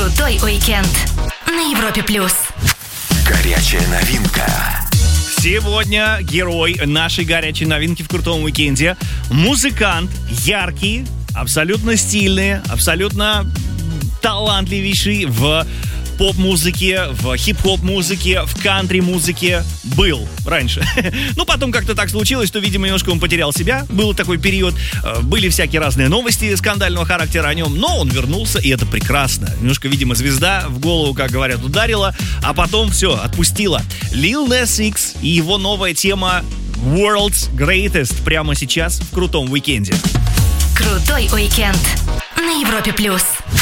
Крутой уикенд на Европе плюс. Горячая новинка. Сегодня герой нашей горячей новинки в крутом уикенде. Музыкант, яркий, абсолютно стильный, абсолютно талантливейший в поп-музыке, в хип-хоп-музыке, в кантри-музыке был раньше. Ну, потом как-то так случилось, что, видимо, немножко он потерял себя. Был такой период. Были всякие разные новости скандального характера о нем, но он вернулся, и это прекрасно. Немножко, видимо, звезда в голову, как говорят, ударила, а потом все, отпустила. Lil Nas X и его новая тема World's Greatest прямо сейчас в крутом уикенде. Крутой уикенд на Европе плюс.